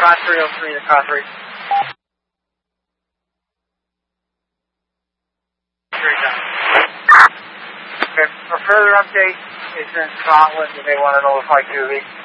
Cross 303 to Cross 3. Okay, for further updates, it's in Scotland and they want to notify QV.